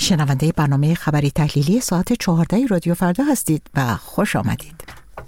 شنونده برنامه خبری تحلیلی ساعت 14 رادیو فردا هستید و خوش آمدید.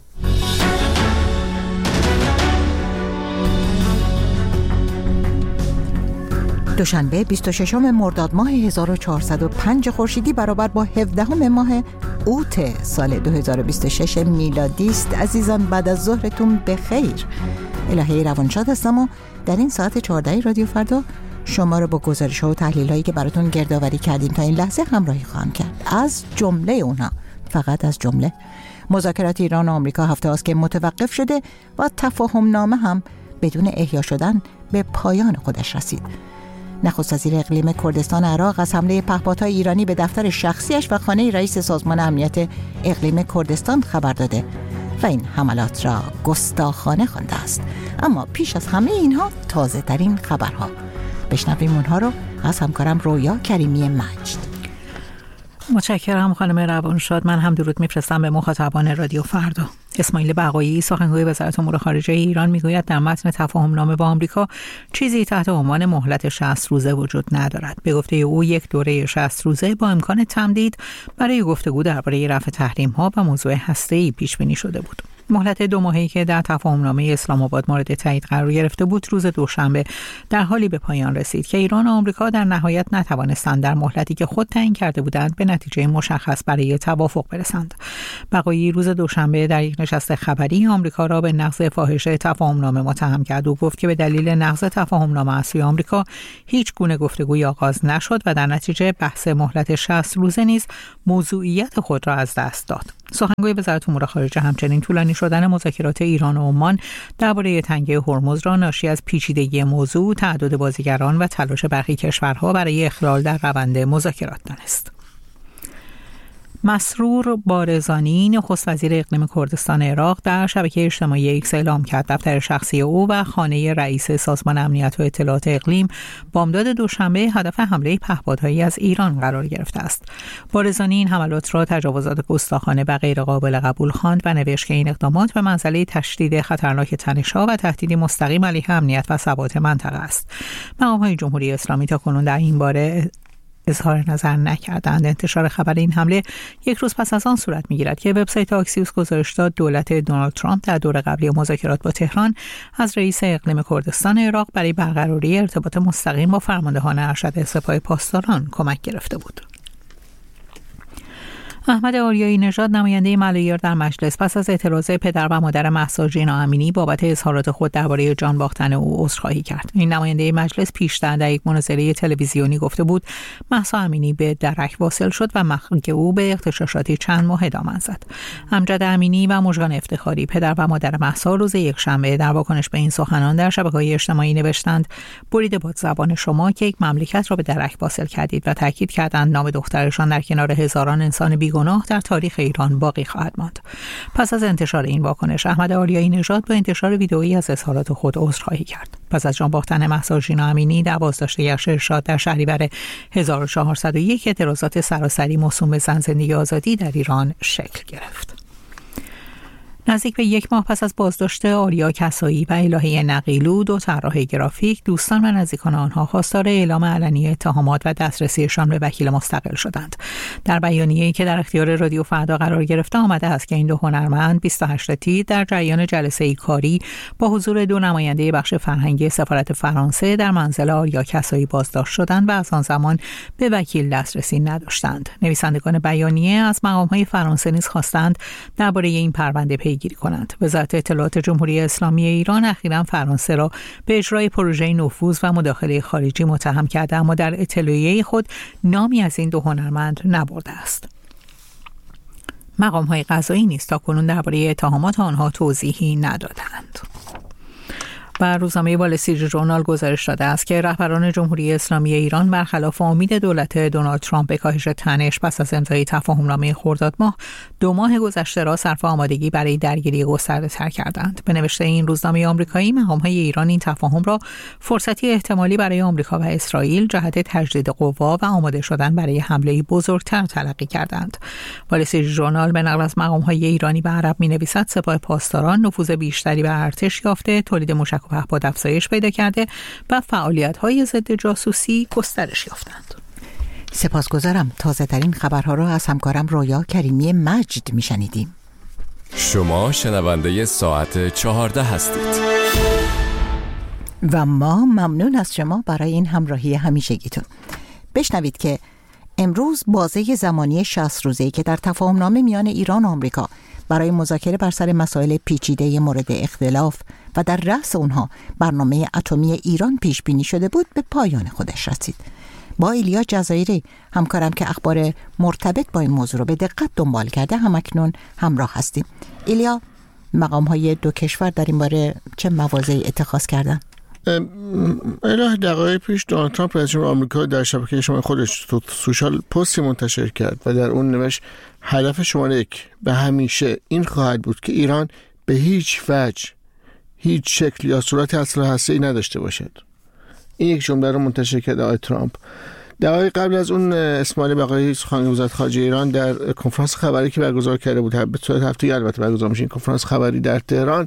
دوشنبه 26 مرداد ماه 1405 خورشیدی برابر با 17 ماه اوت سال 2026 میلادی است. عزیزان بعد از ظهرتون بخیر. الهی روانشاد هستم و در این ساعت 14 رادیو فردا شما رو با گزارش‌ها و تحلیل‌هایی که براتون گردآوری کردیم تا این لحظه همراهی خواهم کرد. از جمله اونها، فقط از جمله، مذاکرات ایران و آمریکا هفته است که متوقف شده و تفاهم نامه هم بدون احیا شدن به پایان خودش رسید. نخست وزیر اقلیم کردستان عراق از حمله پهپادهای ایرانی به دفتر شخصیش و خانه رئیس سازمان امنیت اقلیم کردستان خبر داده و این حملات را گستاخانه خوانده است. اما پیش از همه اینها تازه ترین خبرها. بشنویم اونها رو از همکارم رویا کریمی مجد. متشکرم خانم روانشاد. من هم درود میفرستم به مخاطبان رادیو فردا. اسماعیل بقایی سخنگوی وزارت امور خارجه ایران میگوید در متن تفاهم نامه با آمریکا چیزی تحت عنوان مهلت 60 روزه وجود ندارد. به گفته او یک دوره 60 روزه با امکان تمدید برای گفتگو درباره رفع تحریم‌ها و موضوع هسته‌ای پیش بینی شده بود. مهلت 2 ماهه‌ای که در تفاهم نامه اسلام آباد مورد تایید قرار گرفته بود روز دوشنبه در حالی به پایان رسید که ایران و آمریکا در نهایت نتوانستند در مهلتی که خود تعیین کرده بودند به نتیجه مشخص برای توافق برسند. بقایی روز دوشنبه در یک نشست خبری آمریکا را به نقض فاحشه تفاهم نامه متهم کرد و گفت که به دلیل نقض تفاهم نامه از سوی آمریکا هیچ گونه گفتگوی آغاز نشد و در نتیجه بحث مهلت 60 روزه نیز موضوعیت خود را از دست داد. سخنگوی وزارت امور خارجه همچنین طولانی شدن مذاکرات ایران و عمان درباره تنگه هرمز را ناشی از پیچیدگی موضوع، تعدد بازیگران و تلاش برخی کشورها برای اخلال در روند مذاکرات دانست. مسرور بارزانی نخست وزیر اقلیم کردستان عراق در شبکه اجتماعی ایکس اعلام کرد دفتر شخصی او و خانه رئیس سازمان امنیت و اطلاعات اقلیم بامداد دوشنبه هدف حمله پهپادهایی از ایران قرار گرفته است. بارزانی این حملات را تجاوزات گستاخانه و غیر قابل قبول خواند و نوشت که این اقدامات به منزله تشدید خطرناک تنش‌ها و تهدیدی مستقیم علیه امنیت و ثبات منطقه است. مقام‌های جمهوری اسلامی تاکنون در این باره اظهار نظر نکردند. انتشار خبر این حمله یک روز پس از آن صورت می‌گیرد که وبسایت آکسیوس گزارش داد دولت دونالد ترامپ در دور قبلی مذاکرات با تهران از رئیس اقلیم کردستان عراق برای برقراری ارتباط مستقیم با فرماندهان ارشد سپاه پاسداران کمک گرفته بود. احمد آریایی نژاد نماینده ملایر در مجلس پس از اعتراض پدر و مادر مهسا ژینا امینی بابت اظهارات خود درباره جان باختن او عذرخواهی کرد. این نماینده مجلس پیشتر در یک مناظره تلویزیونی گفته بود مهسا امینی به درک واصل شد و مرگ او به اغتشاشاتی چند ماه دامن زد. امجد امینی و مژگان افتخاری پدر و مادر مهسا روز یکشنبه در واکنش به این سخنان در شبکه‌های اجتماعی نوشتند بریده باد زبان شما که یک مملکت را به درک واصل کردید و تاکید کردند نام دخترشان در کنار هزاران انسان بیگناه در تاریخ ایران باقی خواهد ماند. پس از انتشار این واکنش احمد آریایی نژاد با انتشار ویدئویی از اظهارات خود عذرخواهی کرد. پس از جان باختن مهسا ژینا امینی در بازداشت یخش ارشاد در شهریور 1401 اعتراضات سراسری موسوم به زن زندگی آزادی در ایران شکل گرفت. نزدیک به یک ماه پس از بازداشت آریا کسایی و الهه نقیلو، دو طراح گرافیک، دوستان و نزدیکان آنها خواستار اعلام علنی اتهامات و دسترسیشان به وکیل مستقل شدند. در بیانیه‌ای که در اختیار رادیو فردا قرار گرفته آمده است که این دو هنرمند 28 تیر در جریان جلسه‌ای کاری با حضور دو نماینده بخش فرهنگی سفارت فرانسه در منزل آریا کسایی بازداشت شدند و از آن زمان به وکیل دسترسی نداشتند. نویسندگان بیانیه از مقام‌های فرانسه نیز خواستند درباره این پرونده پیگیری کنند. وزارت اطلاعات جمهوری اسلامی ایران اخیراً فرانسه را به اجرای پروژه نفوذ و مداخله خارجی متهم کرده اما در اطلاعیه خود نامی از این دو هنرمند نبرده است. مقام‌های قضایی نیز تاکنون درباره اتهامات آنها توضیحی ندادند. و روزنامه وال استریت ژورنال گزارش داده است که رهبران جمهوری اسلامی ایران برخلاف امید دولت دونالد ترامپ به کاهش تنش پس از امضای تفاهمنامه خرداد ماه 2 ماه گذشته را صرف آمادگی برای درگیری گسترده‌تر کردند. به نوشته این روزنامه آمریکایی، مقام‌های ایران این تفاهم را فرصتی احتمالی برای آمریکا و اسرائیل جهت تجدید قوا و آماده شدن برای حمله بزرگتر تلقی کردند. وال استریت ژورنال به نقل از مقام‌های ایرانی و عرب می‌نویسد سپاه پاسداران نفوذ بیشتری بر ارتش یافته، تولید موشک و پهپاد افزایش پیدا کرده و فعالیت‌های ضد جاسوسی گسترش یافتند. سپاسگزارم. تازه ترین خبرها را از همکارم رویا کریمی مجد میشنیدیم. شما شنونده ساعت 14 هستید و ما ممنون از شما برای این همراهی همیشگیتون. بشنوید که امروز بازه زمانی 60 روزه‌ای که در تفاهمنامه میان ایران و آمریکا برای مذاکره بر سر مسائل پیچیده مورد اختلاف و در رأس اونها برنامه اتمی ایران پیش بینی شده بود به پایان خودش رسید. با ایلیا جزایری همکارم که اخبار مرتبط با این موضوع رو به دقت دنبال کرده همکنون همراه هستیم. ایلیا، مقام‌های دو کشور در این باره چه مواضعی اتخاذ کردن؟ دقایق پیش دونالد ترامپ رئیس جمهور آمریکا در شبکه اجتماعی خودش تو سوشال پستی منتشر کرد و در اون نوشت هدف شماره 1 به همیشه این خواهد بود که ایران به هیچ وجه، هیچ شکل یا صورت اسلحه هسته‌ای نداشته باشد. این یک جمله رو منتشر کرد آقای ترامپ. دقایق قبل از اون اسماعیل بقایی سخنگوی وزارت خارجه ایران در کنفرانس خبری که برگزار کرده بود، به صورت هفتگی البته برگزار میشه این کنفرانس خبری در تهران،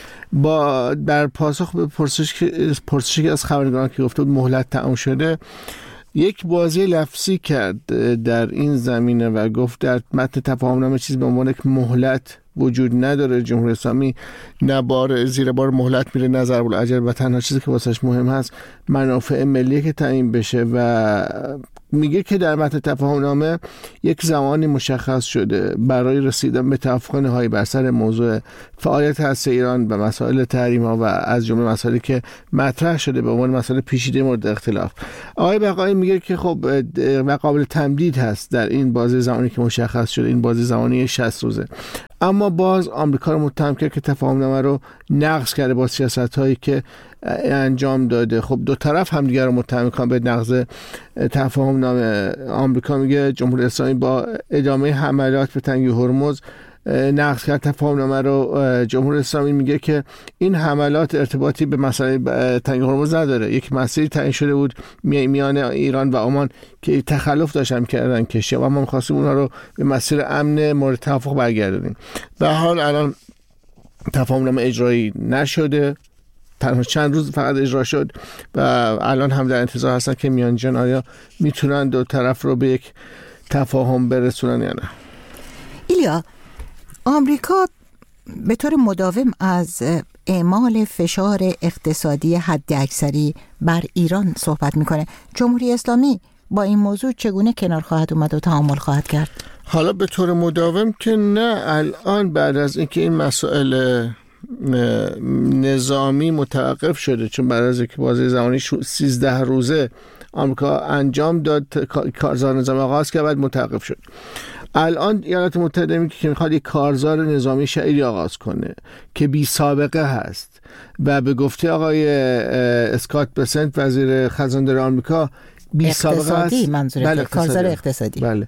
در پاسخ به پرسشی که از خبرنگاران که گفته بود مهلت تمام شده، یک بازی لفظی کرد در این زمینه و گفت در متن تفاهمنامه چیزی به عنوان یک مهلت وجود نداره. جمهوری اسلامی نه زیر بار مهلت میره نه ضرب الاجل و تنها چیزی که واسش مهم هست منافع ملی که تعیین بشه و میگه که در متن تفاهمنامه یک زمانی مشخص شده برای رسیدن به توافق نهایی بر سر موضوع فعالیت هسته ایران و مسائل تحریم‌ها و از جمله مسائلی که مطرح شده به عنوان مسائل پیچیده مورد اختلاف. آقای بقایی میگه که خب قابل تمدید هست در این بازه زمانی که مشخص شده، این بازه زمانی 60 روزه. اما باز آمریکا رو متهم کرد که تفاهمنامه رو نقض کرده با سیاست‌هایی که انجام داده. خب دو طرف هم دیگر رو متهم می‌کنن به نقض تفاهمنامه. آمریکا میگه جمهوری اسلامی با ادامه حملات به تنگه هرمز نقض کرد تفاهمنامه رو. جمهوری اسلامی میگه که این حملات ارتباطی به مسئله تنگه هرمز نداره، یک مسیری تعیین شده بود میان ایران و عمان که تخلف داشتن کردن کشی و ما می‌خواستیم اونها رو به مسیر امن مورد توافق برگردونیم. به حال الان تفاهمنامه اجرایی نشده، تنها چند روز فقط اجرا شد و الان هم در انتظار هستن که میانجیان آیا میتونن دو طرف رو به یک تفاهم برسونن یا نه. ایلیا، آمریکا به طور مداوم از اعمال فشار اقتصادی حداکثری بر ایران صحبت میکنه. جمهوری اسلامی با این موضوع چگونه کنار خواهد اومد و تعامل خواهد کرد؟ حالا به طور مداوم که نه، الان بعد از اینکه این مسائل نظامی متوقف شده، چون بعد از اینکه بازه زمانی 13 روزه آمریکا انجام داد، کارزار نظامی آغاز کرد بعد متوقف شد. الان ایالات متحده میگه که میخواد یک کارزار نظامی شدیدی آغاز کنه که بی سابقه هست و به گفته آقای اسکات بسنت وزیر خزانداری آمریکا بی سابقه است. بله، کارزار اقتصادی. بله،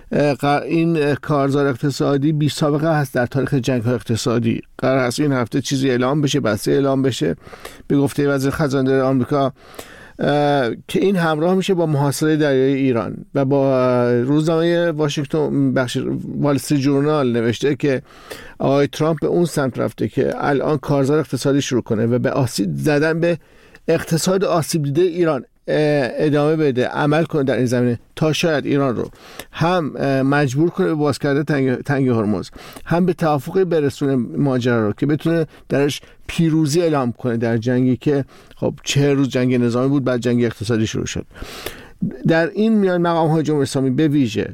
این کارزار اقتصادی بی سابقه هست در تاریخ جنگ‌های اقتصادی. قرار است این هفته چیزی اعلام بشه، بسته اعلام بشه به گفته وزیر خزانداری آمریکا که این همراه میشه با محاصره دریایی ایران و با روزنامه واشنگتن وال استریت جورنال نوشته که آقای ترامپ به اون سمت رفته که الان کارزار اقتصادی شروع کنه و به آسیب زدن به اقتصاد آسیب دیده ایران ادامه بده، عمل کنه در این زمینه تا شاید ایران رو هم مجبور کنه به باز کردن تنگ هرمز، هم به توافقی برسونه ماجرا رو که بتونه درش پیروزی اعلام کنه در جنگی که خب 40 روز جنگ نظامی بود بعد جنگ اقتصادی شروع شد. در این میان مقام‌های جمهوری اسلامی به ویژه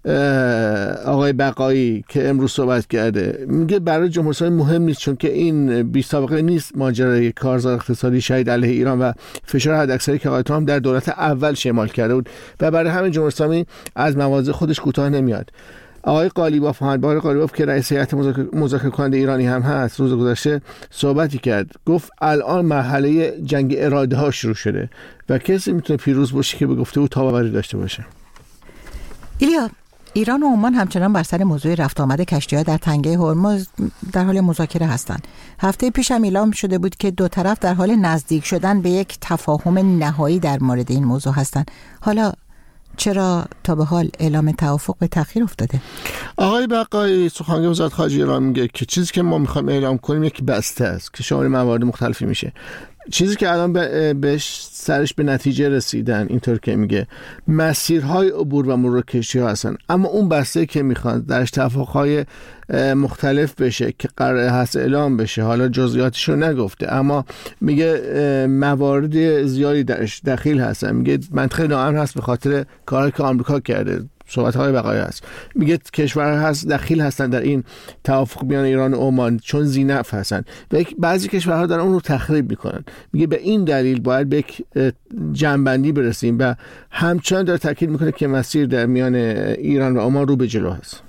آقای بقایی که امروز صحبت کرده میگه برای جمهوری اسلامی مهم نیست، چون که این بی سابقه نیست ماجرای کارزار اقتصادی شدید علیه ایران و فشار حداکثری که آقای ترامپ در دولت اول شمال کرده بود و برای همین جمهوری اسلامی از مواضع خودش کوتاه نمیاد. آقای قالیباف، محمد قالیباف که رئیس هیئت مذاکره کننده ایرانی هم هست، روز گذشته صحبتی کرد، گفت الان مرحله جنگ اراده ها شروع شده و کسی میتونه پیروز باشه که به گفته او تاباوری داشته باشه. ایلیا، ایران و عمان همچنان بر سر موضوع رفت آمد کشتی‌ها در تنگه هرمز در حال مذاکره هستند. هفته پیش هم اعلام شده بود که دو طرف در حال نزدیک شدن به یک تفاهم نهایی در مورد این موضوع هستند. حالا چرا تا به حال اعلام توافق به تأخیر افتاده؟ آقای بقایی سخنگوی وزارت خارجه ایران میگه که چیزی که ما میخوایم اعلام کنیم یک بسته است که شامل موارد مختلفی میشه. چیزی که الان بهش سرش به نتیجه رسیدن اینطور که میگه مسیرهای عبور و مرور کشتی‌ها هستن، اما اون بسته که میخوان درش توافقهای مختلف بشه که قرار هست اعلام بشه، حالا جزئیاتشو نگفته اما میگه موارد زیادی درش دخیل هستن. میگه منطقه ناامن هست به خاطر کاری که آمریکا کرده، صحبت‌های بقایا هست. میگه کشورها هست دخیل هستن در این توافق میان ایران و عمان چون ذی‌نفع هستن و بعضی کشورها دارن اون رو تخریب میکنن. میگه به این دلیل باید به یک جمع‌بندی برسیم و همچنان داره تاکید میکنه که مسیر در میان ایران و عمان رو به جلو هست.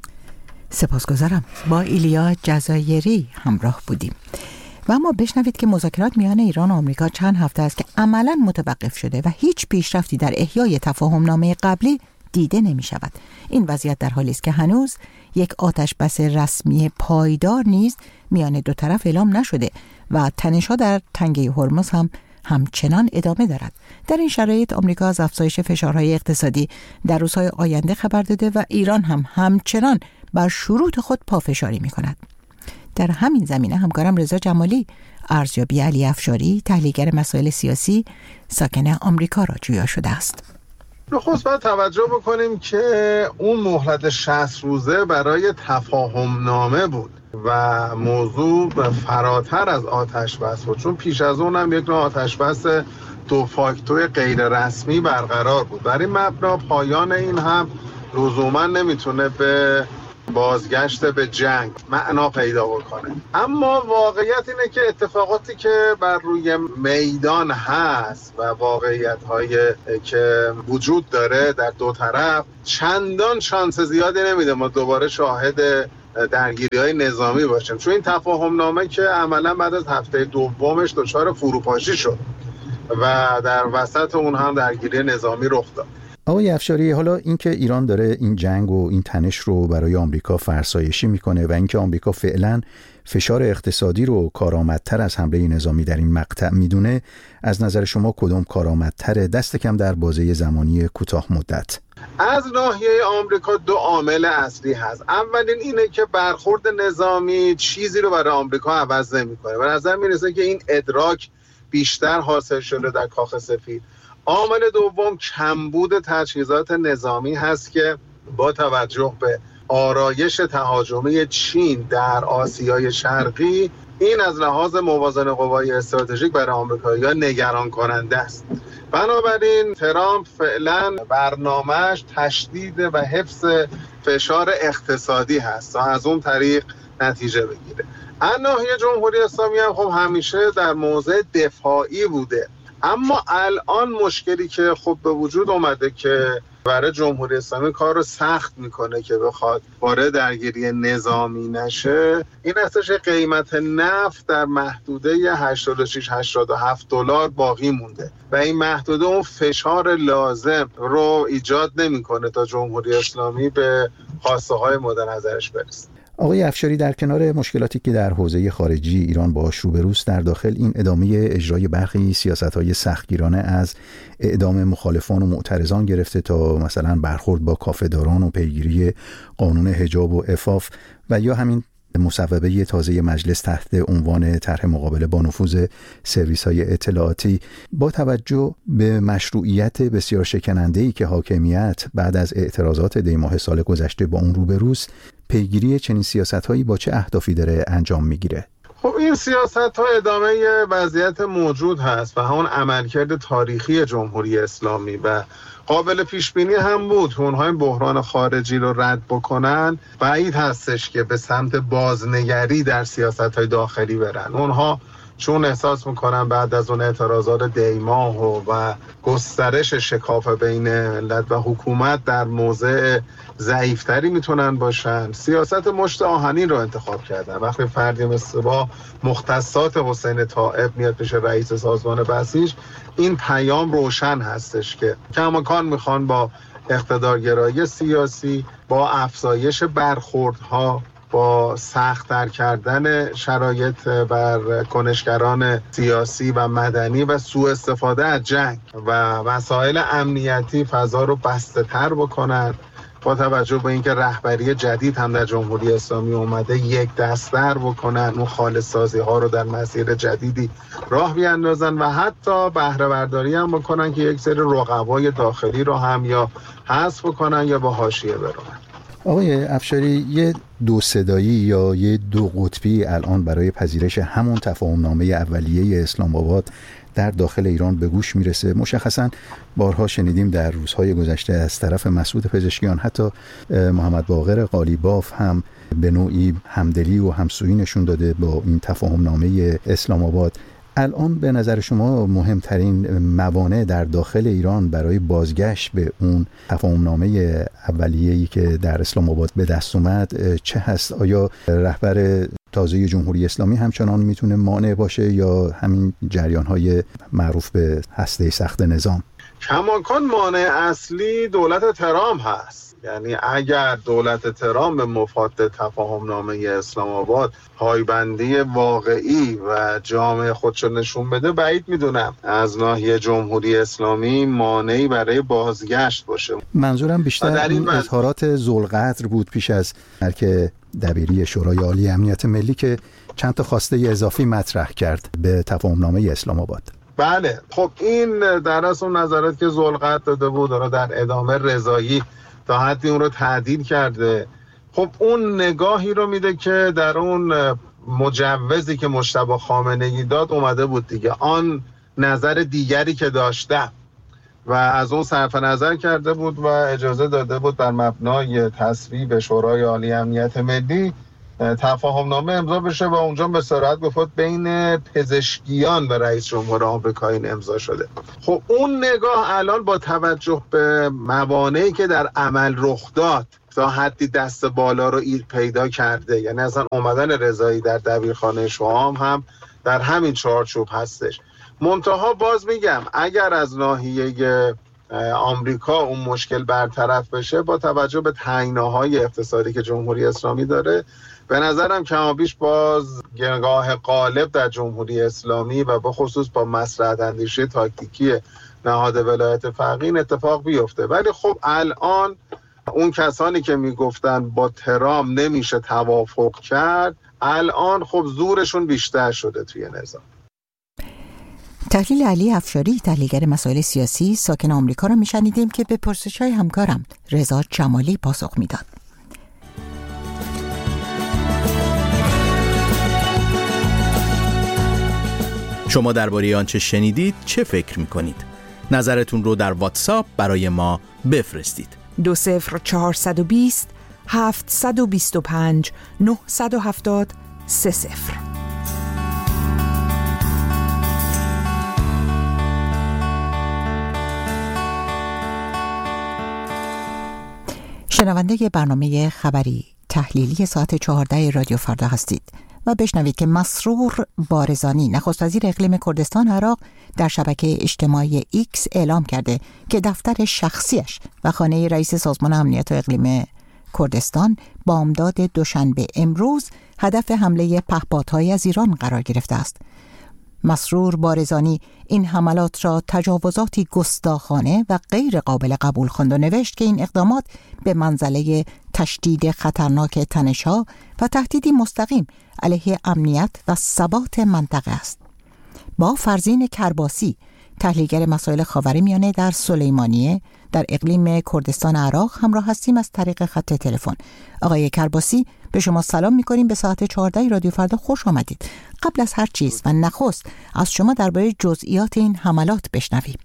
سپاسگزارم. با ایلیا جزایری همراه بودیم و اما بشنوید که مذاکرات میان ایران و آمریکا چند هفته است که عملاً متوقف شده و هیچ پیشرفتی در احیای تفاهم‌نامه قبلی دیده نمی شود. این وضعیت در حالی است که هنوز یک آتش بس رسمی پایدار نیز میان دو طرف اعلام نشده و تنش‌ها در تنگه هرمز هم همچنان ادامه دارد. در این شرایط آمریکا از افزایش فشارهای اقتصادی در روزهای آینده خبر داده و ایران هم همچنان بر شروط خود پافشاری می کند. در همین زمینه همکارم رضا جمالی ارزیابی علی افشاری، تحلیلگر مسائل سیاسی ساکن آمریکا را جویا شده است. نخست باید توجه بکنیم که اون مهلت 60 روزه برای تفاهم نامه بود و موضوع فراتر از آتش بس بود، چون پیش از اون هم یک نوع آتش بس دو فاکتور غیر رسمی برقرار بود. برای مبنا پایان این هم لزوما نمیتونه به بازگشت به جنگ معنا پیدا بکنه. اما واقعیت اینه که اتفاقاتی که بر روی میدان هست و واقعیت‌هایی که وجود داره در دو طرف چندان شانس زیادی نمیده ما دوباره شاهد درگیری‌های نظامی باشیم، چون این تفاهم نامه که عملا بعد از هفته دومش دچار فروپاشی شد و در وسط اون هم درگیری نظامی رخ داد. آقای افشاری، حالا اینکه ایران داره این جنگ و این تنش رو برای آمریکا فرسایشی میکنه و اینکه آمریکا فعلا فشار اقتصادی رو کارآمدتر از حمله نظامی در این مقطع میدونه، از نظر شما کدوم کارآمدتره دست کم در بازه زمانی کوتاه مدت؟ از ناحیه آمریکا دو عامل اصلی هست. اولین اینه که برخورد نظامی چیزی رو برای آمریکا عوض نمیکنه. به نظر میرسه که این ادراک بیشتر حاصل شده در کاخ سفید. عامل دوم کمبود تجهیزات نظامی هست که با توجه به آرایش تهاجمی چین در آسیای شرقی این از لحاظ موازنه قوای استراتژیک برای آمریکایی‌ها نگران کننده است. بنابراین ترامپ فعلا برنامه‌اش تشدید و حفظ فشار اقتصادی هست تا از اون طریق نتیجه بگیره. از ناحیه جمهوری اسلامی هم خب همیشه در موضع دفاعی بوده، اما الان مشکلی که خب به وجود اومده که برای جمهوری اسلامی کار رو سخت میکنه که بخواد وارد درگیری نظامی نشه، این هستش قیمت نفت در محدوده 86-87 دلار باقی مونده و این محدوده اون فشار لازم رو ایجاد نمیکنه تا جمهوری اسلامی به خواسته های مورد نظرش برسه. آقای افشاری، در کنار مشکلاتی که در حوزه خارجی ایران باهاش روبروست، در داخل این ادامه اجرای برخی سیاست‌های سختگیرانه از اعدام مخالفان و معترضان گرفته تا مثلا برخورد با کافه‌داران و پیگیری قانون حجاب و عفاف و یا همین مصوبه تازه مجلس تحت عنوان طرح مقابله با نفوذ سرویس‌های اطلاعاتی، با توجه به مشروعیت بسیار شکننده‌ای که حاکمیت بعد از اعتراضات دی‌ماه سال گذشته با اون روبروست، پیگیری چنین سیاست‌هایی با چه اهدافی داره انجام میگیره؟ خب این سیاست‌ها ادامه وضعیت موجود هست و همون عملکرد تاریخی جمهوری اسلامی و قابل پیش بینی هم بود. اونها این بحران خارجی رو رد بکنن بعید هستش که به سمت بازنگری در سیاست‌های داخلی برن. اونها چون احساس میکنن بعد از اون اعتراضات دی‌ماه و گسترش شکاف بین ملت و حکومت در موضع ضعیفتری میتونن باشن، سیاست مشت آهنین رو انتخاب کردن. وقتی فردی مثل با مختصات حسین طائب میاد پیش رئیس سازمان بسیج، این پیام روشن هستش که کماکان میخوان با اقتدارگرایی سیاسی، با افزایش برخوردها، با سخت‌تر کردن شرایط بر کنشگران سیاسی و مدنی و سوء استفاده از جنگ و مسائل امنیتی فضا رو بسته تر بکنن با توجه به اینکه رهبری جدید هم در جمهوری اسلامی اومده یک دست‌تر بکنن، اون خالص‌سازی ها رو در مسیر جدیدی راه بیاندازن و حتی بهره برداری هم بکنن که یک سری رقبای داخلی رو هم یا حذف بکنن یا با حاشیه برن. آقای افشاری، یه دو صدایی یا یه دو قطبی الان برای پذیرش همون تفاهمنامه اولیه اسلام آباد در داخل ایران به گوش میرسه. مشخصاً بارها شنیدیم در روزهای گذشته از طرف مسعود پزشکیان، حتی محمد باقر قالیباف هم به نوعی همدلی و همسویی نشون داده با این تفاهمنامه اسلام آباد. الان به نظر شما مهمترین موانع در داخل ایران برای بازگشت به اون تفاهمنامه اولیه‌ای که در اسلام آباد به دست اومد چه هست؟ آیا رهبر تازه جمهوری اسلامی همچنان میتونه مانع باشه یا همین جریان‌های معروف به هسته سخت نظام؟ کماکان مانع اصلی دولت ترامپ هست. یعنی اگر دولت ترامپ به مفاد تفاهمنامه اسلام آباد پایبندی واقعی و جامع خودشو نشون بده، بعید میدونم از ناحیه جمهوری اسلامی مانعی برای بازگشت باشه. منظورم بیشتر این اظهارات ذوالقدر بود پیش از که دبیری شورای عالی امنیت ملی که چند تا خواسته اضافی مطرح کرد به تفاهمنامه اسلام آباد. بله، خب این در اصل نظرات که ذوالقدر داده بود رو در ادامه رضایی تا حدی اون رو تعدیل کرده. خب اون نگاهی رو میده که در اون مجوزی که مجتبی خامنه‌ای داد اومده بود دیگه، آن نظر دیگری که داشته و از اون صرف نظر کرده بود و اجازه داده بود بر مبنای تصویب شورای عالی امنیت ملی تفاهمنامه امضا بشه و اونجا به صراحت گفت بین پزشکیان و رئیس جمهور آمریکا این امضا شده. خب اون نگاه الان با توجه به موانعی که در عمل رخ داد تا حدی دست بالا رو ایل پیدا کرده، یعنی اصلا اومدن رضایی در دبیرخانه شام هم در همین چارچوب هستش. منتها باز میگم اگر از ناحیه آمریکا اون مشکل برطرف بشه با توجه به تنگناهای اقتصادی که جمهوری اسلامی داره، به نظرم کمابیش باز نگاه غالب در جمهوری اسلامی و به خصوص با مصلحت اندیشی تاکتیکی نهاد ولایت فقیه این اتفاق بیفته. ولی خب الان اون کسانی که میگفتن با ترامپ نمیشه توافق کرد، الان خب زورشون بیشتر شده توی نظام. تحلیل علی افشاری، تحلیلگر مسائل سیاسی ساکن آمریکا را میشنیدیم که به پرسش‌های همکارم رضا جمالی پاسخ میداد. شما درباره آنچه شنیدید چه فکر می‌کنید؟ نظرتون رو در واتساپ برای ما بفرستید. 20420 725 970 30. شنونده برنامه خبری تحلیلی ساعت 14 رادیو فردا هستید و بشنوید که مسرور بارزانی، نخست وزیر اقلیم کردستان عراق، در شبکه اجتماعی ایکس اعلام کرده که دفتر شخصیش و خانه رئیس سازمان امنیت و اقلیم کردستان بامداد دوشنبه امروز هدف حمله پهپادهای از ایران قرار گرفته است. مسرور بارزانی این حملات را تجاوزاتی گستاخانه و غیر قابل قبول خواند و نوشت که این اقدامات به منزله تشدید خطرناک تنش‌ها و تهدیدی مستقیم علیه امنیت و ثبات منطقه است. با فرزین کرباسی، تحلیلگر مسائل خاورمیانه در سلیمانیه در اقلیم کردستان عراق همراه هستیم از طریق خط تلفن. آقای کرباسی، به شما سلام می‌کنیم. به ساعت 14 رادیو فردا خوش آمدید. قبل از هر چیز و نخست از شما درباره جزئیات این حملات بشنویم.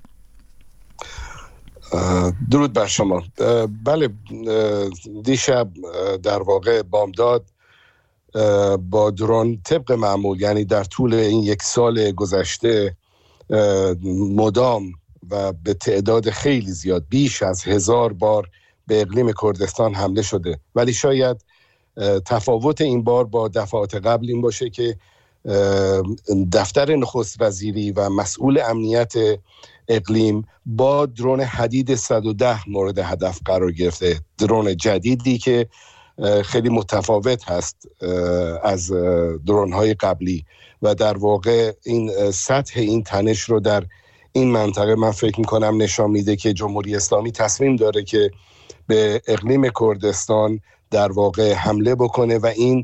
درود بر شما. بله، دیشب در واقع بامداد با درون طبق معمول، یعنی در طول این یک سال گذشته مدام و به تعداد خیلی زیاد، بیش از 1000 بار به اقلیم کردستان حمله شده. ولی شاید تفاوت این بار با دفعات قبل این باشه که دفتر نخست وزیری و مسئول امنیت اقلیم با درون حدید 110 مورد هدف قرار گرفته. درون جدیدی که خیلی متفاوت هست از درون‌های قبلی و در واقع این سطح این تنش رو در این منطقه من فکر میکنم نشان میده که جمهوری اسلامی تصمیم داره که به اقلیم کردستان در واقع حمله بکنه و این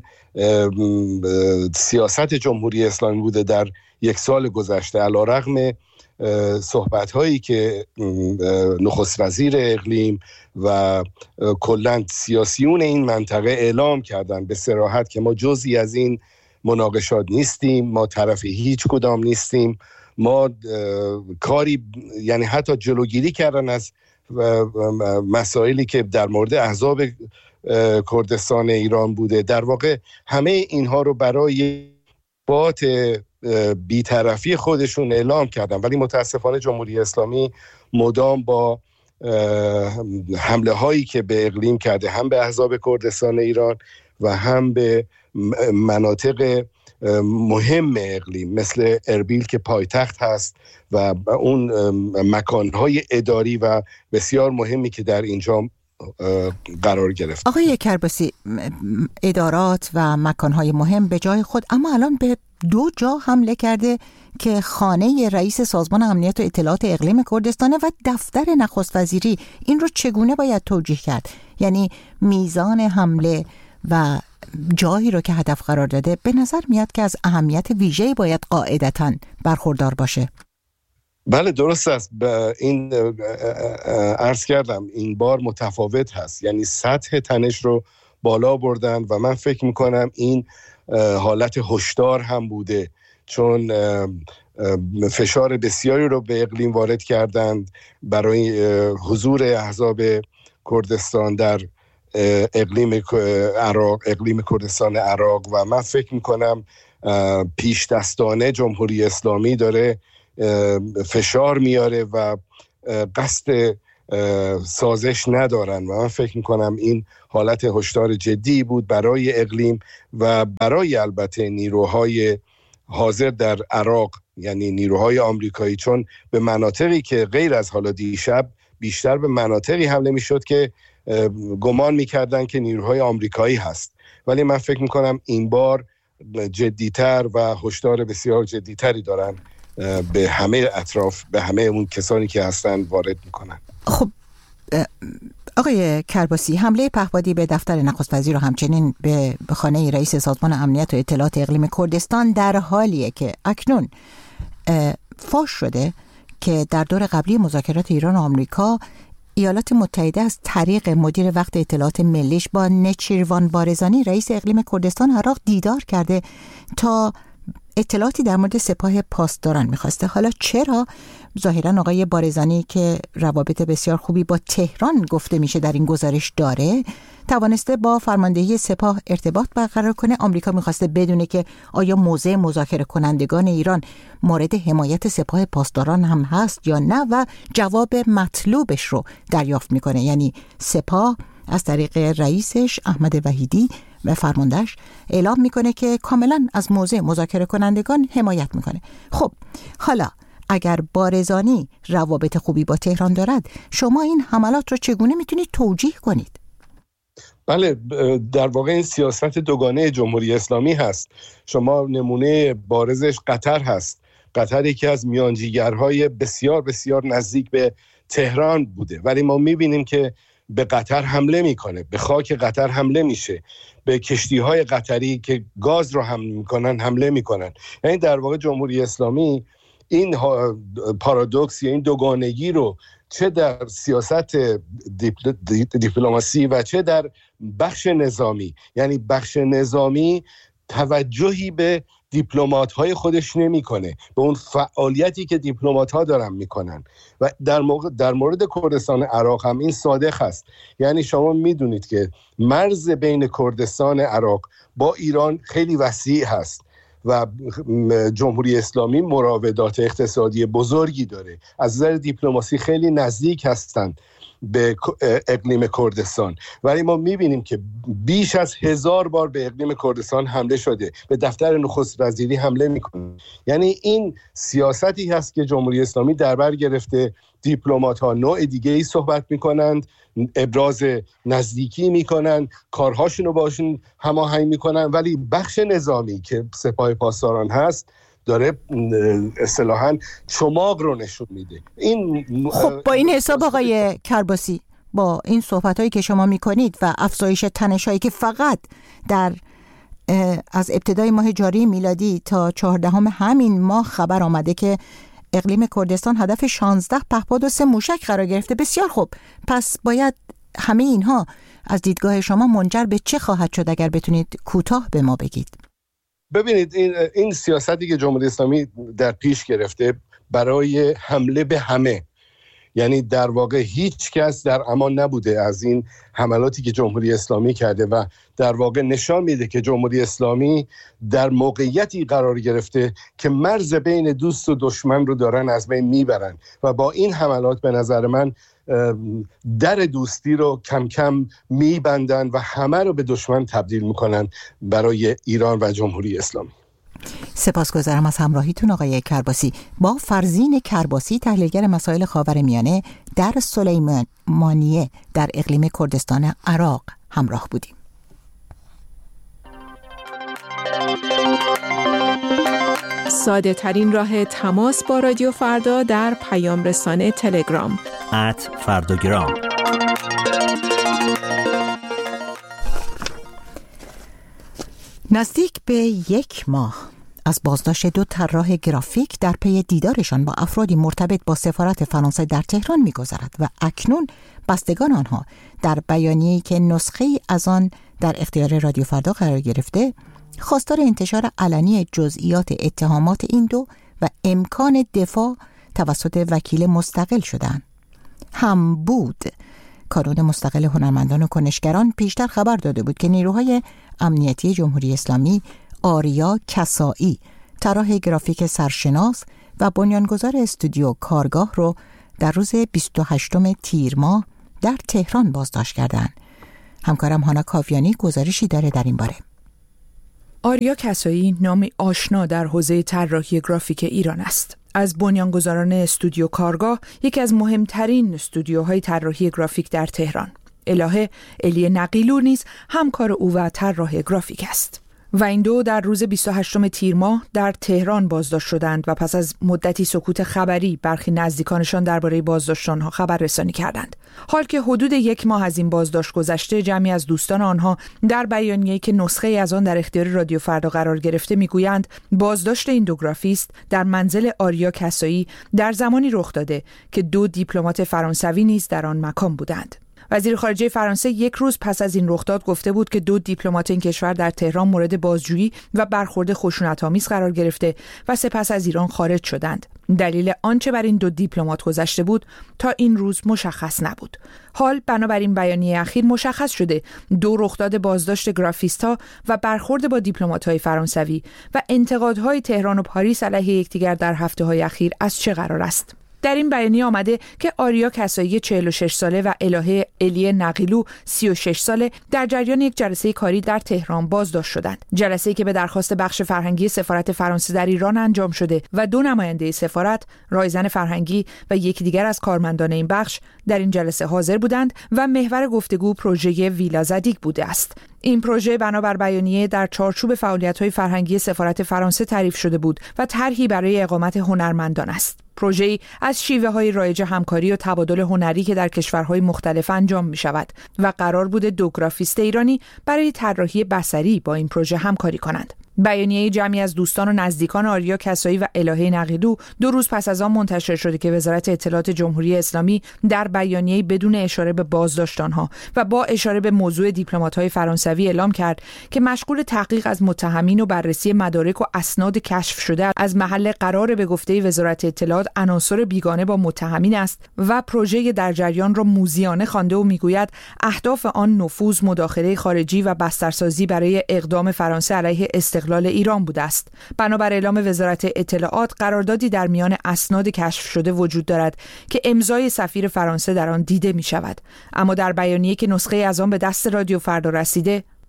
سیاست جمهوری اسلامی بوده در یک سال گذشته. علیرغم صحبت هایی که نخست وزیر اقلیم و کلاً سیاسیون این منطقه اعلام کردن به صراحت که ما جزئی از این مناقشات نیستیم، ما طرف هیچ کدام نیستیم، ما کاری یعنی حتی جلوگیری کردن از مسائلی که در مورد احزاب کردستان ایران بوده. در واقع همه اینها رو برای بات بی‌طرفی خودشون اعلام کردن، ولی متاسفانه جمهوری اسلامی مدام با حمله هایی که به اقلیم کرده، هم به احزاب کردستان ایران و هم به مناطق مهم اقلیم مثل اربیل که پایتخت هست و اون مکانهای اداری و بسیار مهمی که در اینجا قرار گرفت. آقای کرباسی، ادارات و مکانهای مهم به جای خود، اما الان به 2 جا حمله کرده که خانه رئیس سازمان امنیت و اطلاعات اقلیم کردستانه و دفتر نخست وزیری. این رو چگونه باید توجیه کرد؟ یعنی میزان حمله و جایی رو که هدف قرار داده به نظر میاد که از اهمیت ویژه‌ای باید قاعدتاً برخوردار باشه. بله درست است. این عرض کردم این بار متفاوت هست، یعنی سطح تنش رو بالا بردن و من فکر میکنم این حالت هشدار هم بوده، چون فشار بسیاری رو به اقلیم وارد کردند برای حضور احزاب کردستان در اقلیم عراق، اقلیم کردستان عراق، و من فکر میکنم پیش دستانه جمهوری اسلامی داره فشار میاره و قصد سازش ندارن و من فکر میکنم این حالت هشدار جدی بود برای اقلیم و برای البته نیروهای حاضر در عراق، یعنی نیروهای آمریکایی، چون به مناطقی که غیر از حالا دیشب بیشتر به مناطقی حمله میشد که گمان میکردن که نیروهای آمریکایی هست، ولی من فکر میکنم این بار جدیتر و هشدار بسیار جدیتری دارن به همه اطراف، به همه اون کسانی که هستن وارد میکنن. خب آقای کرباسی، حمله پهپادی به دفتر نخست وزیر و همچنین به خانه رئیس سازمان امنیت و اطلاعات اقلیم کردستان در حالیه که اکنون فاش شده که در دور قبلی مذاکرات ایران و آمریکا ایالات متحده از طریق مدیر وقت اطلاعات ملیش با نچیروان بارزانی رئیس اقلیم کردستان عراق دیدار کرده تا اطلاعاتی در مورد سپاه پاسداران میخواسته. حالا چرا ظاهرا آقای بارزانی که روابط بسیار خوبی با تهران گفته میشه در این گزارش داره، توانسته با فرماندهی سپاه ارتباط برقرار کنه؟ آمریکا میخواسته بدونه که آیا موضع مذاکره کنندگان ایران مورد حمایت سپاه پاسداران هم هست یا نه و جواب مطلوبش رو دریافت میکنه. یعنی سپاه از طریق رئیسش احمد وحیدی و فرماندهش اعلام میکنه که کاملا از موضع مذاکره کنندگان حمایت میکنه. خب حالا اگر بارزانی روابط خوبی با تهران دارد، شما این حملات رو چگونه میتونید توجیه کنید؟ بله، در واقع این سیاست دوگانه جمهوری اسلامی هست. شما نمونه بارزش قطر هست. قطر یکی از میانجیگرهای بسیار بسیار نزدیک به تهران بوده، ولی ما میبینیم که به قطر حمله میکنه، به خاک قطر حمله میشه، به کشتیهای قطری که گاز رو حمل میکنن حمله میکنن. یعنی در واقع جمهوری اسلامی این پارادوکس یا این دوگانگی رو چه در سیاست دیپلماسی و چه در بخش نظامی، یعنی بخش نظامی توجهی به دیپلمات‌های خودش نمی‌کنه، به اون فعالیتی که دیپلمات‌ها دارن میکنن. و در مورد کردستان عراق هم این صادق هست. یعنی شما میدونید که مرز بین کردستان عراق با ایران خیلی وسیع هست و جمهوری اسلامی مراودات اقتصادی بزرگی داره، از نظر دیپلماسی خیلی نزدیک هستند به اقلیم کردستان، ولی ما میبینیم که بیش از 1000 بار به اقلیم کردستان حمله شده، به دفتر نخست وزیری حمله میکنه. یعنی این سیاستی هست که جمهوری اسلامی در بر گرفته. دیپلمات ها نوع دیگه ای صحبت میکنند، ابراز نزدیکی میکنند، کارهاشون رو باشون هماهنگ میکنن، ولی بخش نظامی که سپاه پاسداران هست داره اصطلاحاً چماق رو نشون میده. این خب با این حساب آقای کرباسی، با این صحبت‌هایی که شما می‌کنید و افزایش تنش‌هایی که فقط از ابتدای ماه جاری میلادی تا 14 همین ماه خبر آمده که اقلیم کردستان هدف 16 پهپاد و 3 موشک قرار گرفته. بسیار خوب، پس باید همه اینها از دیدگاه شما منجر به چه خواهد شد اگر بتونید کوتاه به ما بگید؟ ببینید این سیاستی که جمهوری اسلامی در پیش گرفته برای حمله به همه، یعنی در واقع هیچ کس در امان نبوده از این حملاتی که جمهوری اسلامی کرده و در واقع نشان میده که جمهوری اسلامی در موقعیتی قرار گرفته که مرز بین دوست و دشمن رو دارن از بین میبرن و با این حملات به نظر من در دوستی رو کم کم میبندن و همه رو به دشمن تبدیل میکنن برای ایران و جمهوری اسلامی. سپاسگزارم از همراهیتون آقای کرباسی. با فرزین کرباسی، تحلیلگر مسائل خاورمیانه در سلیمانیه در اقلیم کردستان عراق همراه بودیم. ساده ترین راه تماس با رادیو فردا در پیام رسانه تلگرام @فرداگرام. نزدیک به 1 ماه از بازداشت 2 طراح گرافیک در پی دیدارشان با افرادی مرتبط با سفارت فرانسه در تهران می‌گذرد و اکنون بستگان آنها در بیانیه‌ای که نسخه‌ای از آن در اختیار رادیو فردا قرار گرفته، خواستار انتشار علنی جزئیات اتهامات این 2 و امکان دفاع توسط وکیل مستقل شدند. هم بود کانون مستقل هنرمندان و کنشگران پیشتر خبر داده بود که نیروهای امنیتی جمهوری اسلامی آریا کسایی، طراح گرافیک سرشناس و بنیانگذار استودیو کارگاه رو در روز 28 تیر ماه در تهران بازداشت کردند. همکارم هانا کاویانی گزارشی داره در این باره. آریا کسایی نامی آشنا در حوزه طراحی گرافیک ایران است. از بنیانگذاران استودیو کارگاه، یکی از مهمترین استودیوهای طراحی گرافیک در تهران. الهه الی نقیلو نیز همکار او و طراح گرافیک است. و این 2 در روز 28 تیر ماه در تهران بازداشت شدند و پس از مدتی سکوت خبری برخی نزدیکانشان درباره بازداشت آنها خبر رسانی کردند. حال که حدود 1 ماه از این بازداشت گذشته، جمعی از دوستان آنها در بیانیه‌ای که نسخه از آن در اختیار رادیو فردا قرار گرفته میگویند بازداشت این 2 گرافیست در منزل آریا کسایی در زمانی رخ داده که 2 دیپلمات فرانسوی نیز در آن مکان بودند. وزیر خارجه فرانسه 1 روز پس از این رخداد گفته بود که 2 دیپلمات این کشور در تهران مورد بازجویی و برخورد خشونت‌آمیز قرار گرفته و سپس از ایران خارج شدند. دلیل آنچه بر این 2 دیپلمات گذشته بود تا این روز مشخص نبود. حال بنابراین بیانیه اخیر مشخص شده 2 رخداد بازداشت گرافیست‌ها و برخورد با دیپلمات‌های فرانسوی و انتقادهای تهران و پاریس علیه یکدیگر در هفته‌های اخیر از چه قرار است. در این بیانیه آمده که آریا کسایی 46 ساله و الهه الی نقیلو 36 ساله در جریان یک جلسه کاری در تهران بازداشت شدند. جلسه‌ای که به درخواست بخش فرهنگی سفارت فرانسه در ایران انجام شده و 2 نماینده سفارت، رایزن فرهنگی و یکی دیگر از کارمندان این بخش در این جلسه حاضر بودند و محور گفتگو پروژه ویلا زدیک بوده است. این پروژه بنابر بیانیه در چارچوب فعالیت‌های فرهنگی سفارت فرانسه تعریف شده بود و طرحی برای اقامت هنرمندان است. پروژه‌ای از شیوه‌های رایج همکاری و تبادل هنری که در کشورهای مختلف انجام می‌شود و قرار بود 2 گرافیست ایرانی برای طراحی بصری با این پروژه همکاری کنند. بیانیه جمعی از دوستان و نزدیکان آریا کسایی و الهه نقیلو 2 روز پس از آن منتشر شده که وزارت اطلاعات جمهوری اسلامی در بیانیه بدون اشاره به بازداشت آنها و با اشاره به موضوع دیپلمات‌های فرانسوی اعلام کرد که مشغول تحقیق از متهمین و بررسی مدارک و اسناد کشف شده از محل قرار به گفته وزارت اطلاعات عناصر بیگانه با متهمین است و پروژه در جریان را موذیانه خوانده و میگوید اهداف آن نفوذ، مداخله خارجی و بسترسازی برای اقدام فرانسه علیه استقلال ایران بوده است. بنابر اعلام وزارت اطلاعات، قراردادی در میان اسناد کشف شده وجود دارد که امضای سفیر فرانسه در آن دیده می شود. اما در بیانیه که نسخه از آن به دست رادیو فردا رسیده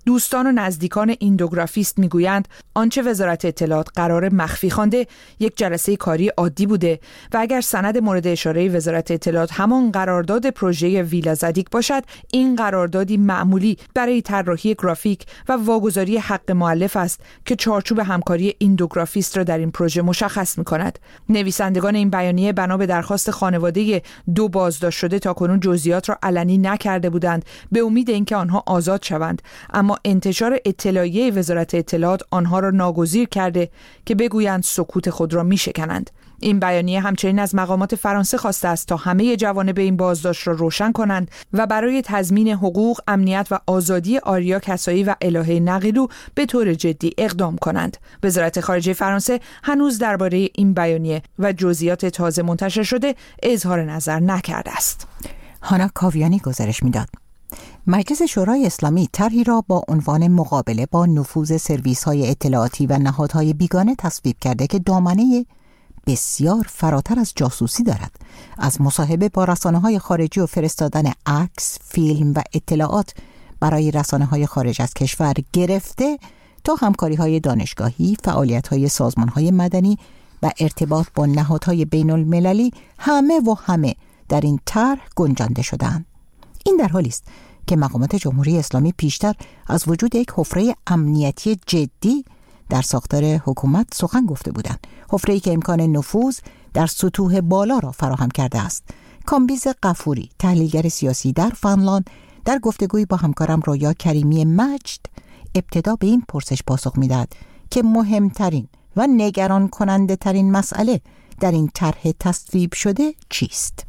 دوستان و نزدیکان ایندوگرافیست میگویند آنچه وزارت اطلاعات قرار مخفی خوانده یک جلسه کاری عادی بوده و اگر سند مورد اشاره وزارت اطلاعات همان قرارداد پروژه ویلا زدیک باشد، این قراردادی معمولی برای طراحی گرافیک و واگذاری حق مؤلف است که چارچوب همکاری ایندوگرافیست را در این پروژه مشخص می‌کند. نویسندگان این بیانیه بنا به درخواست خانواده 2 بازداشت شده تاکنون جزئیات را علنی نکرده بودند به امید اینکه آنها آزاد شوند، اما انتشار اطلاعیه وزارت اطلاعات آنها را ناگزیر کرده که بگویند سکوت خود را می‌شکنند. این بیانیه همچنین از مقامات فرانسه خواسته است تا همه جوانب این بازداشت را روشن کنند و برای تضمین حقوق، امنیت و آزادی آریا کسایی و الهه نقیلو به طور جدی اقدام کنند. وزارت خارجه فرانسه هنوز درباره این بیانیه و جزئیات تازه منتشر شده اظهار نظر نکرده است. هانا کاویانی گزارش میداد. مجلس شورای اسلامی طرحی را با عنوان مقابله با نفوذ سرویس‌های اطلاعاتی و نهادهای بیگانه تصویب کرده که دامنه بسیار فراتر از جاسوسی دارد، از مصاحبه با رسانه‌های خارجی و فرستادن عکس، فیلم و اطلاعات برای رسانه‌های خارج از کشور گرفته تا همکاری‌های دانشگاهی، فعالیت‌های سازمان‌های مدنی و ارتباط با نهادهای بین‌المللی همه در این طرح گنجانده شدند. این در حالی است که مقامات جمهوری اسلامی پیشتر از وجود یک حفره امنیتی جدی در ساختار حکومت سخن گفته بودند، حفره‌ای که امکان نفوذ در سطوح بالا را فراهم کرده است. کامبیز غفوری، تحلیلگر سیاسی در فنلاند، در گفتگویی با همکارم رویا کریمی مجد ابتدا به این پرسش پاسخ می‌دهد که مهمترین و نگران کننده ترین مسئله در این طرح تصویب شده چیست؟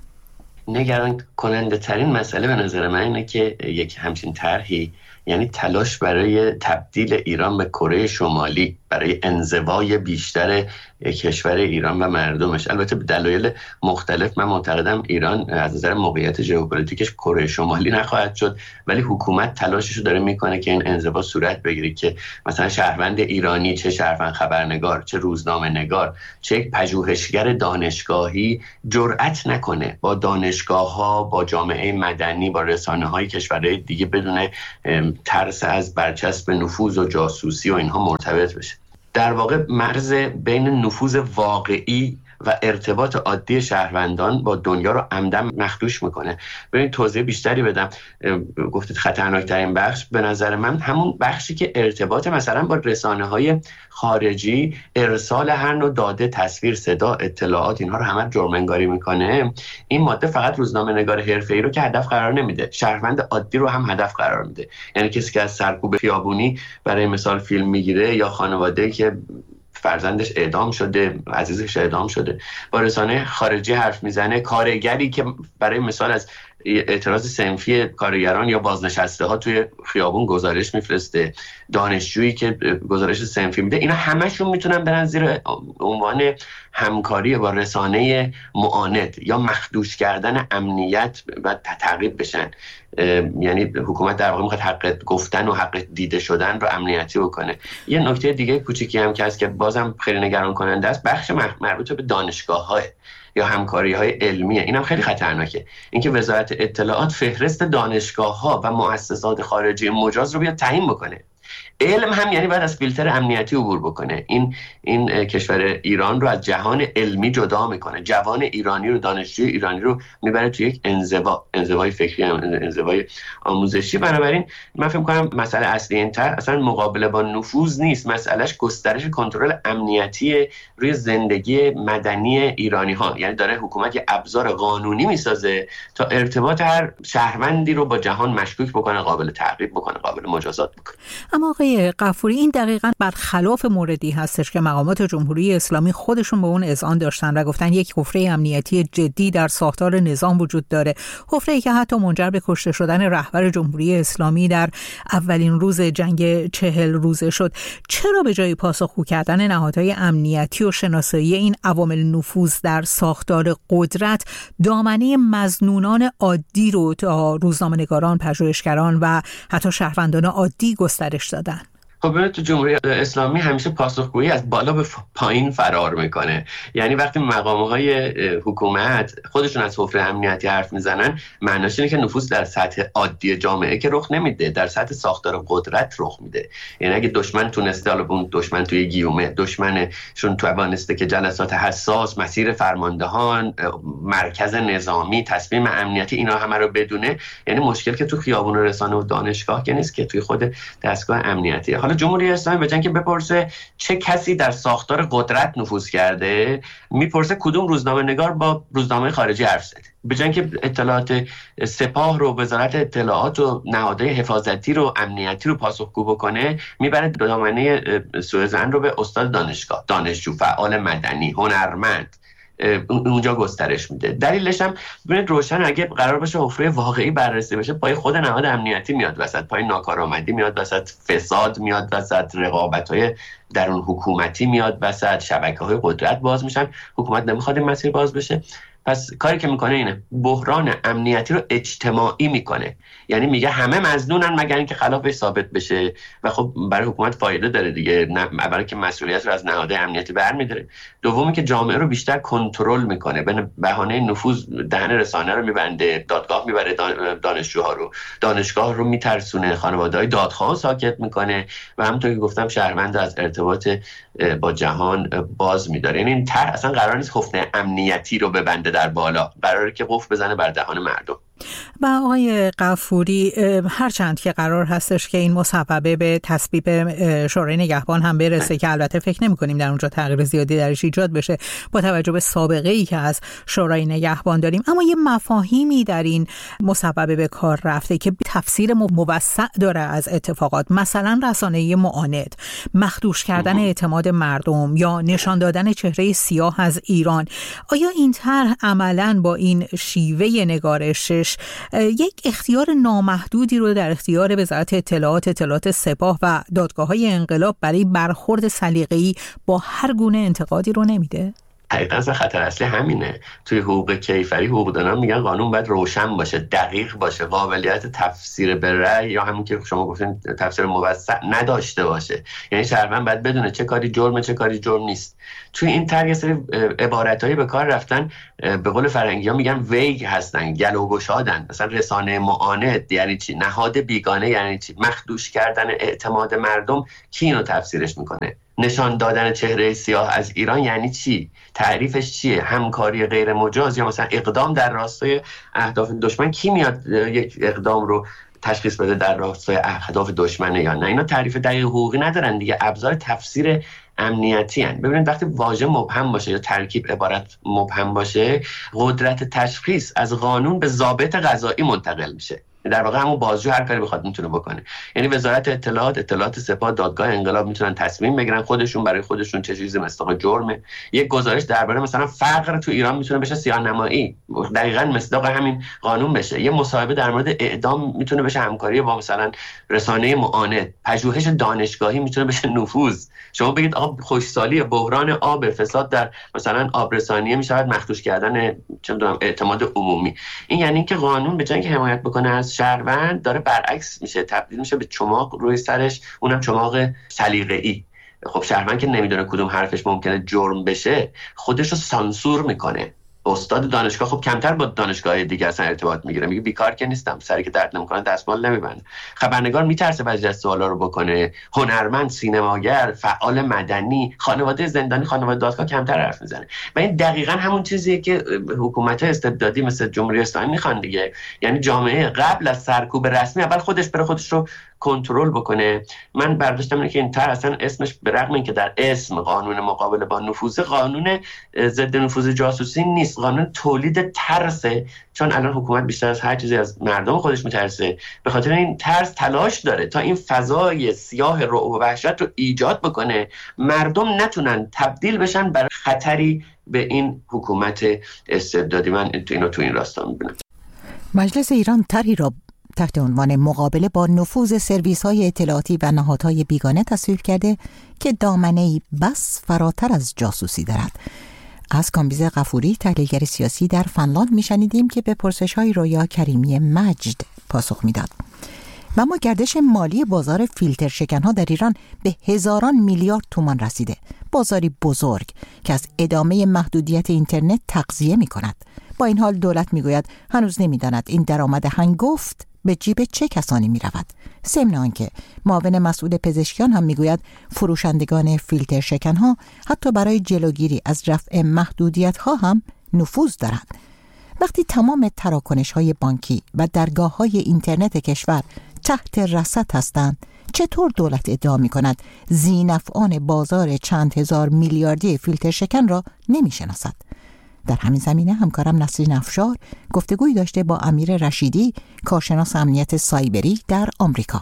نگران کننده ترین مسئله به نظر من اینه که یک همچین طرحی یعنی تلاش برای تبدیل ایران به کره شمالی، برای انزوای بیشتر کشور ایران و مردمش. البته به دلایل مختلف من معتقدم ایران از نظر موقعیت ژئوپلیتیکش کره شمالی نخواهد شد، ولی حکومت تلاشش رو داره میکنه که این انزوا صورت بگیره، که مثلا شهروند ایرانی، چه شهروند خبرنگار، چه روزنامه نگار، چه یک پژوهشگر دانشگاهی جرأت نکنه با دانشگاه‌ها، با جامعه مدنی، با رسانه‌های کشورهای دیگه بدون ترس از برچسب نفوذ و جاسوسی و اینها مرتبط بشه. در واقع مرز بین نفوذ واقعی و ارتباط عادی شهروندان با دنیا رو عمدن مخدوش میکنه. بریم توضیح بیشتری بدم. گفتید خطرناکترین بخش به نظر من همون بخشی که ارتباط مثلا با رسانه‌های خارجی، ارسال هر نوع داده، تصویر، صدا، اطلاعات، اینها رو همه جرم انگاری میکنه. این ماده فقط روزنامه‌نگار حرفه‌ای رو که هدف قرار نمیده، شهروند عادی رو هم هدف قرار میده. یعنی کسی که از سرکوب خیابونی برای مثال فیلم میگیره، یا خانواده‌ای که فرزندش اعدام شده، عزیزش اعدام شده، با رسانه خارجی حرف میزنه، کارگری که برای مثال از اعتراض صنفی کارگران یا بازنشسته ها توی خیابون گزارش میفرسته، دانشجویی که گزارش صنفی میده، اینا همشون میتونن برن زیر عنوان همکاری با رسانه معاند یا مخدوش کردن امنیت و تعقیب بشن. یعنی حکومت در واقع میخواد حق گفتن و حق دیده شدن رو امنیتی بکنه. یه نکته دیگه کوچیکی هم که هست که بازم خیلی نگران کننده است، بخش مربوط به دانشگاه‌ها یا همکاری‌های علمیه. اینم خیلی خطرناکه، اینکه وزارت اطلاعات فهرست دانشگاه‌ها و مؤسسات خارجی مجاز رو بیاد تعیین بکنه. علم هم یعنی باید از فیلتر امنیتی عبور بکنه. این کشور ایران رو از جهان علمی جدا میکنه. جوان ایرانی رو، دانشجوی ایرانی رو میبره تو یک انزوای فکری، انزوای آموزشی. بنابراین من فکر می‌کنم مسئله اصلی این طرح اصلا مقابله با نفوذ نیست، مسئلهش گسترش کنترل امنیتی روی زندگی مدنی ایرانی‌ها. یعنی داره حکومت یه ابزار قانونی میسازه تا ارتباط هر شهروندی رو با جهان مشکوک بکنه، قابل تعقیب بکنه، قابل مجازات بکنه. اما آقای غفوری، این دقیقاً برخلاف موردی هستش که مقامات جمهوری اسلامی خودشون به اون اذعان داشتن و گفتن یک حفره امنیتی جدی در ساختار نظام وجود داره، حفره‌ای که حتی منجر به کشته شدن رهبر جمهوری اسلامی در اولین روز جنگ 40 روزه شد. چرا به جای پاسخگو کردن نهادهای امنیتی و شناسایی این عوامل نفوذ در ساختار قدرت، دامنه مظنونان عادی رو تا روزنامه‌نگاران، پژوهشگران و حتی شهروندان عادی گسترش دادن؟ خب تو جمهوری اسلامی همیشه پاسخگویی از بالا به پایین فرار میکنه. یعنی وقتی مقام‌های حکومت خودشون از حفره امنیتی حرف میزنن، معناش اینه که نفوذ در سطح عادی جامعه که رخ نمیده، در سطح ساختار قدرت رخ میده. یعنی اگه دشمن تونسته، حالا اون دشمن توی گیومه، دشمنشون توانسته که جلسات حساس، مسیر فرماندهان، مرکز نظامی، تصمیم امنیتی، اینا همه رو بدونه، یعنی مشکل که تو خیابون رسانه و دانشگاه که نیست، که توی خود دستگاه امنیتی. حالا جمهوری اسلامی به جای اینکه بپرسه چه کسی در ساختار قدرت نفوذ کرده، میپرسه کدوم روزنامه نگار با روزنامه خارجی حرف زده. به جای اینکه اطلاعات سپاه رو، وزارت اطلاعات و نهادهای حفاظتی رو، امنیتی رو پاسخگو بکنه، میبره دامنه سوءظن رو به استاد دانشگاه، دانشجو، فعال مدنی، هنرمند، اونجا گسترش میده. دلیلش هم ببینید روشن، اگه قرار باشه حفره واقعی بررسی بشه، پای خود نهاد امنیتی میاد وسط، پای ناکارآمدی میاد وسط، فساد میاد وسط، رقابت‌های درون حکومتی میاد وسط، شبکه‌های قدرت باز میشن. حکومت نمیخواد این مسیر باز بشه، پس کاری که میکنه اینه بحران امنیتی رو اجتماعی میکنه. یعنی میگه همه مظنونن مگر اینکه خلافش ثابت بشه، و خب برای حکومت فایده داره دیگه. اولی که مسئولیت رو از نهادهای امنیتی برمی‌داره، دومی که جامعه رو بیشتر کنترل میکنه، به بهانه نفوذ دهن رسانه رو میبنده، دادگاه میبره دانشجوها رو، دانشگاه رو میترسونه، خانواده‌های دادخواه ساکت میکنه، و همونطور که گفتم شهروند از ارتباط با جهان باز می‌داره. یعنی این طرح اصلا قرار نیست حفره امنیتی رو ببنده در بالا، قراره که قفل بزنه بر دهان مردم. و آقای غفوری، هرچند که قرار هستش که این مصوبه به تصویب شورای نگهبان هم برسه، که البته فکر نمی‌کنیم در اونجا تغییر زیادی درش ایجاد بشه با توجه به سابقه‌ای که از شورای نگهبان داریم، اما یه مفاهیمی در این مصوبه به کار رفته که تفسیر موسع داره از اتفاقات، مثلا رسانه‌ای معاند، مخدوش کردن اعتماد مردم یا نشان دادن چهره سیاه از ایران. آیا این طرح عملاً با این شیوه نگارشش یک اختیار نامحدودی رو در اختیار وزارت اطلاعات سپاه و دادگاه‌های انقلاب برای برخورد سلیقه‌ای با هر گونه انتقادی رو نمیده؟ حقیقتا خطر اصلی همینه. توی حقوق کیفری حقوقدانان میگن قانون باید روشن باشه، دقیق باشه، قابلیت تفسیر به رأی یا همون که شما گفتین تفسیر موسع نداشته باشه. یعنی شهروند باید بدونه چه کاری جرمه، چه کاری جرم نیست. توی این طرح یه سری عبارتایی به کار رفتن، به قول فرنگی‌ها میگن ویگ هستن، گلوگشادن. مثلا رسانه معاند یعنی چی؟ نهاد بیگانه یعنی چی؟ مخدوش کردن اعتماد مردم، کی اینو تفسیرش میکنه؟ نشان دادن چهره سیاه از ایران یعنی چی؟ تعریفش چیه؟ همکاری غیر مجاز یا مثلا اقدام در راستای اهداف دشمن؟ کی میاد یک اقدام رو تشخیص بده در راستای اهداف دشمنه یا نه؟ اینا تعریف دقیق حقوقی ندارن دیگه، ابزار تفسیر امنیتی هن. ببینید وقتی واژه مبهم باشه یا ترکیب عبارت مبهم باشه، قدرت تشخیص از قانون به ضابط قضایی منتقل میشه. در واقع همون بازجو هر کاری بخواد میتونه بکنه. یعنی وزارت اطلاعات سپاه، دادگاه انقلاب میتونن تصمیم بگیرن خودشون برای خودشون چه چیزی مصداق جرمه. یک گزارش درباره مثلا فقر تو ایران میتونه بشه سیاه‌نمایی، دقیقاً مصداق همین قانون بشه. یه مصاحبه در مورد اعدام میتونه بشه همکاری با مثلا رسانه معاند. پژوهش دانشگاهی میتونه بشه نفوذ. شما بگید آقا خشکسالی، بحران آب، فساد در مثلا آبرسانیه میشود مخدوش کردن چه میدونم اعتماد عمومی. این یعنی که قانون به جای اینکه حمایت بکنه از شهروند، داره برعکس میشه، تبدیل میشه به چماق روی سرش، اونم چماق سلیقه‌ای. خب شهروند که نمیدونه کدوم حرفش ممکنه جرم بشه، خودش رو سانسور میکنه. استاد دانشگاه خب کمتر با دانشگاه دیگه اصلا ارتباط میگیره، میگه بیکار که نیستم، سری که درد نمیکنه دستمال نمیبنده. خبرنگار میترسه بعضی از سوالا رو بکنه. هنرمند، سینماگر، فعال مدنی، خانواده زندانی، خانواده دادگاه کمتر حرف میزنه. و این دقیقاً همون چیزیه که حکومت‌های استبدادی مثل جمهوری اسلامی میخوان دیگه. یعنی جامعه قبل از سرکوب رسمی اول خودش رو کنترل بکنه. من برداشتم اینه که این طرح اصلا اسمش به رغم اینکه در اسم قانون مقابله با نفوذ، قانون ضد نفوذ جاسوسی نیست، قانون تولید ترسه. چون الان حکومت بیشتر از هر چیزی از مردم خودش میترسه، به خاطر این ترس تلاش داره تا این فضای سیاه رعب و وحشت رو ایجاد بکنه، مردم نتونن تبدیل بشن برای خطری به این حکومت استبدادی. من اینو تو این راستا میبینم. مجلس ایران طرحی را تحت عنوان مقابله با نفوذ سرویس‌های اطلاعاتی و نهادهای بیگانه تصویب کرده که دامنه‌ای بس فراتر از جاسوسی دارد. از کامبیز غفوری، تحلیلگر سیاسی در فنلاند، میشنیدیم که به پرسش‌های رویا کریمی مجد پاسخ میداد. و اما گردش مالی بازار فیلتر شکن‌ها در ایران به هزاران میلیارد تومان رسیده. بازاری بزرگ که از ادامه محدودیت اینترنت تغذیه می‌کند. با این حال دولت می‌گوید هنوز نمی‌داند این درآمد هنگفت به جیب چه کسانی می‌رود. ضمن آنکه معاون مسئول پزشکیان هم می‌گوید فروشندگان فیلتر شکن‌ها حتی برای جلوگیری از رفع محدودیت‌ها هم نفوذ دارند. وقتی تمام تراکنش‌های بانکی و درگاه‌های اینترنت کشور تحت رصد هستند، چطور دولت ادعا می‌کند ذی‌نفعان بازار چند هزار میلیاردی فیلتر شکن را نمی‌شناسد؟ در همین زمینه همکارم نسرین افشار گفتگویی داشته با امیر رشیدی، کارشناس امنیت سایبری در آمریکا.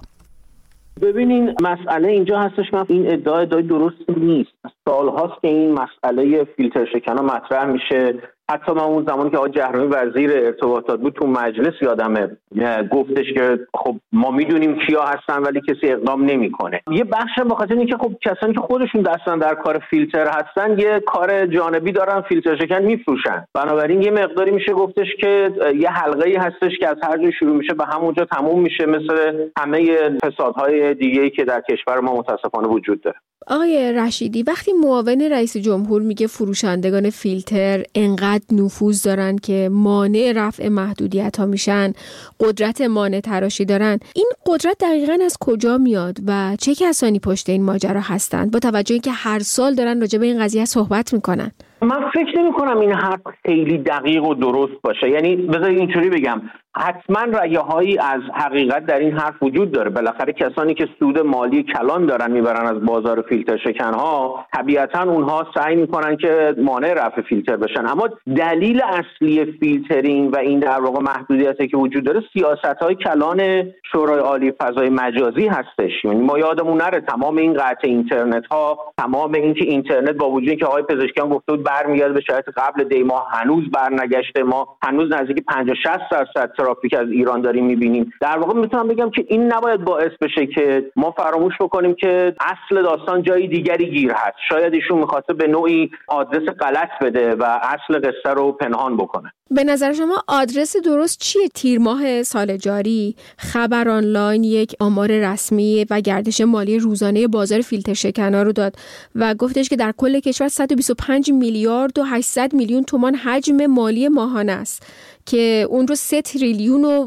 ببینین مسئله اینجا هستش که این ادعای درست نیست. سال‌هاست که این مسئله فیلتر شکن‌ها مطرح میشه. حتی من اون زمانی که آقای جهرمی وزیر ارتباطات بود تو مجلس یادمه گفتش که خب ما میدونیم کیا هستن ولی کسی اقدام نمیکنه. یه بخش به خاطر اینکه خب کسانی که خودشون دستن در کار فیلتر هستن یه کار جانبی دارن، فیلتر شکن میفروشن. بنابراین یه مقداری میشه گفتش که یه حلقه‌ای هستش که از هر جای شروع میشه به همونجا تموم میشه، مثل همه فسادهای دیگه‌ای که در کشور ما متاسفانه وجود داره. آقای رشیدی، وقتی معاون رئیس جمهور میگه فروشندگان فیلتر انقدر نفوذ دارن که مانع رفع محدودیت ها میشن، قدرت مانع تراشی دارن، این قدرت دقیقاً از کجا میاد و چه کسانی پشت این ماجرا هستند با توجه اینکه هر سال دارن راجع به این قضیه صحبت میکنن؟ من فکر نمی کنم این حرف خیلی دقیق و درست باشه. یعنی بذارید اینجوری بگم، حتما رأی‌هایی از حقیقت در این حرف وجود داره. بالاخره کسانی که سود مالی کلان دارن میبرن از بازار فیلتر شکن‌ها، طبیعتاً اونها سعی میکنن که مانع رفع فیلتر بشن. اما دلیل اصلی فیلترینگ و این در واقع محدودیتی که وجود داره سیاست‌های کلان شورای عالی فضای مجازی هستش. یعنی ما یادمون نره تمام این قطع اینترنت‌ها، تمام این که اینترنت با وجودی که آقای پزشکیان گفته بود برمیگرده به شرایط قبل دی ماه، هنوز برنگشته. ما هنوز نزدیک 50-60% ترافیک از ایران داریم میبینیم. در واقع میتونم بگم که این نباید باعث بشه که ما فراموش بکنیم که اصل داستان جای دیگری گیر هست. شاید ایشون میخواسته به نوعی آدرس غلط بده و اصل قصه رو پنهان بکنه. به نظر شما آدرس درست چیه؟ تیر ماه سال جاری خبر آنلاین یک آمار رسمی و گردش مالی روزانه بازار فیلتر شکن‌ها رو داد و گفتش که در کل کشور 125 میلیارد و 800 میلیون تومان حجم مالی ماهانه است که اون رو 3 تریلیون و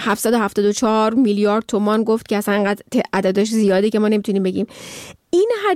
774 میلیارد تومان گفت که اصلا عددش زیاده که ما نمیتونیم بگیم. این